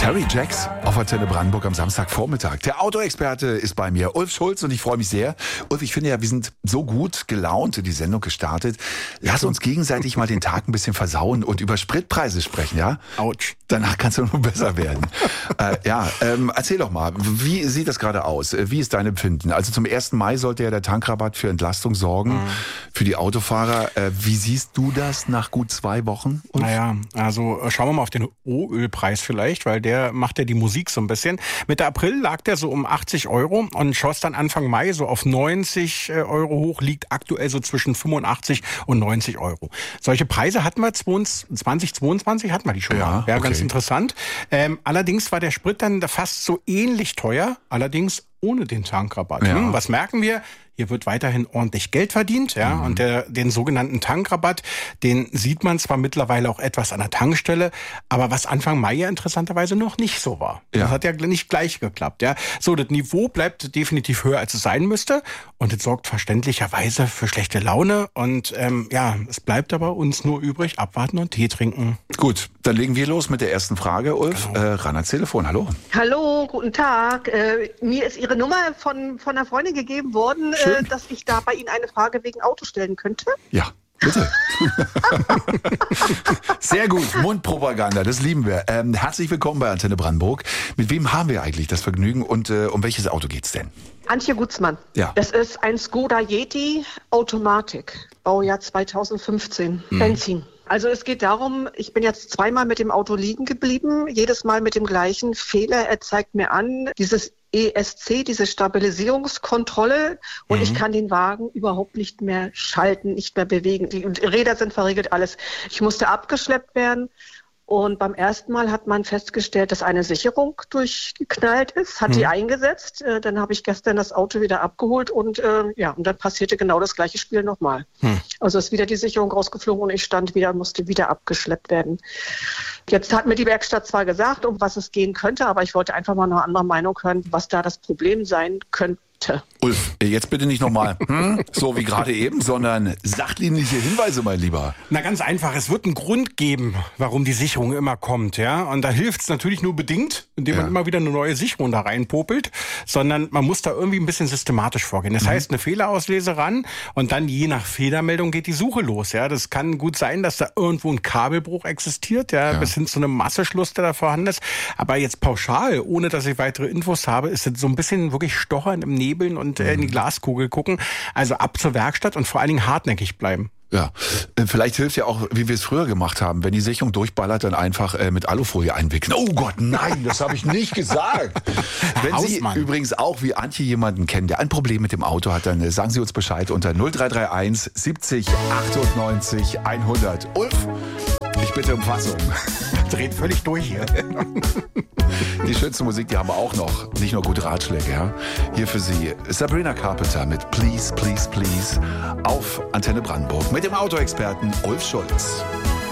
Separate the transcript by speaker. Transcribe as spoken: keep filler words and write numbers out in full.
Speaker 1: Terry Jacks auf Antenne Brandenburg am Samstagvormittag. Der Autoexperte ist bei mir, Ulf Schulz, und ich freue mich sehr. Ulf, ich finde ja, wir sind so gut gelaunt in die Sendung gestartet. Lass uns gegenseitig mal den Tag ein bisschen versauen und über Spritpreise sprechen, ja?
Speaker 2: Autsch.
Speaker 1: Danach kannst du nur besser werden. äh, ja, ähm, erzähl doch mal, wie sieht das gerade aus? Wie ist dein Empfinden? Also zum ersten Mai sollte ja der Tankrabatt für Entlastung sorgen, mhm. für die Autofahrer. Äh, wie siehst du das nach gut zwei Wochen? Ulf?
Speaker 2: Naja, also schauen wir mal auf den Rohölpreis vielleicht, weil der macht ja die Musik so ein bisschen. Mitte April lag der so um achtzig Euro und schoss dann Anfang Mai so auf neunzig Euro hoch, liegt aktuell so zwischen fünfundachtzig und neunzig Euro. Solche Preise hatten wir zwanzig zweiundzwanzig, hatten wir die schon.
Speaker 1: Ja,
Speaker 2: ja
Speaker 1: okay.
Speaker 2: Ganz interessant. Ähm, allerdings war der Sprit dann fast so ähnlich teuer, allerdings ohne den Tankrabatt.
Speaker 1: Ja.
Speaker 2: Hm, was merken wir? Hier wird weiterhin ordentlich Geld verdient, ja, mhm. und der, den sogenannten Tankrabatt, den sieht man zwar mittlerweile auch etwas an der Tankstelle, aber was Anfang Mai ja interessanterweise noch nicht so war. Ja. Das hat ja nicht gleich geklappt, ja. So, das Niveau bleibt definitiv höher, als es sein müsste, und es sorgt verständlicherweise für schlechte Laune, und ähm, ja, es bleibt aber uns nur übrig, abwarten und Tee trinken.
Speaker 1: Gut, dann legen wir los mit der ersten Frage, Ulf. Genau. Äh, ran ans Telefon, hallo.
Speaker 3: Hallo, guten Tag. Äh, mir ist Ihre Nummer von, von einer Freundin gegeben worden, äh, dass ich da bei Ihnen eine Frage wegen Auto stellen könnte.
Speaker 1: Ja, bitte. Sehr gut, Mundpropaganda, das lieben wir. Ähm, herzlich willkommen bei Antenne Brandenburg. Mit wem haben wir eigentlich das Vergnügen und äh, um welches Auto geht's denn?
Speaker 3: Antje Gutzmann.
Speaker 1: Ja.
Speaker 3: Das ist ein Skoda Yeti Automatik, Baujahr zweitausendfünfzehn, hm. Benzin. Also es geht darum, ich bin jetzt zweimal mit dem Auto liegen geblieben, jedes Mal mit dem gleichen Fehler. Er zeigt mir an, dieses E S C, diese Stabilisierungskontrolle, und mhm. ich kann den Wagen überhaupt nicht mehr schalten, nicht mehr bewegen. Die Räder sind verriegelt, alles. Ich musste abgeschleppt werden. Und beim ersten Mal hat man festgestellt, dass eine Sicherung durchgeknallt ist, hat hm. die eingesetzt. Äh, dann habe ich gestern das Auto wieder abgeholt und äh, ja, und dann passierte genau das gleiche Spiel nochmal. Hm. Also ist wieder die Sicherung rausgeflogen und ich stand wieder, musste wieder abgeschleppt werden. Jetzt hat mir die Werkstatt zwar gesagt, um was es gehen könnte, aber ich wollte einfach mal eine andere Meinung hören, was da das Problem sein könnte.
Speaker 1: Ulf, jetzt bitte nicht nochmal hm, so wie gerade eben, sondern sachdienliche Hinweise, mein Lieber.
Speaker 2: Na, ganz einfach, es wird einen Grund geben, warum die Sicherung immer kommt, ja. Und da hilft es natürlich nur bedingt, indem ja. man immer wieder eine neue Sicherung da reinpopelt, sondern man muss da irgendwie ein bisschen systematisch vorgehen. Das mhm. heißt, eine Fehlerauslese ran und dann je nach Fehlermeldung geht die Suche los, ja. Das kann gut sein, dass da irgendwo ein Kabelbruch existiert, ja, ja. bis hin zu einem Masseschluss, der da vorhanden ist. Aber jetzt pauschal, ohne dass ich weitere Infos habe, ist es so ein bisschen wirklich Stochern im Nebel und äh, in die Glaskugel gucken. Also ab zur Werkstatt und vor allen Dingen hartnäckig bleiben.
Speaker 1: Ja, vielleicht hilft ja auch, wie wir es früher gemacht haben, wenn die Sicherung durchballert, dann einfach äh, mit Alufolie einwickeln. Oh Gott, nein, das habe ich nicht gesagt. Wenn Sie übrigens auch wie Antje jemanden kennen, der ein Problem mit dem Auto hat, dann äh, sagen Sie uns Bescheid unter null drei drei eins siebzig achtundneunzig hundert. Ulf, ich bitte um Fassung.
Speaker 2: Dreht völlig durch hier.
Speaker 1: Die schönste Musik, die haben wir auch noch. Nicht nur gute Ratschläge, ja. Hier für Sie Sabrina Carpenter mit Please, Please, Please auf Antenne Brandenburg mit dem Autoexperten Ulf Schulz.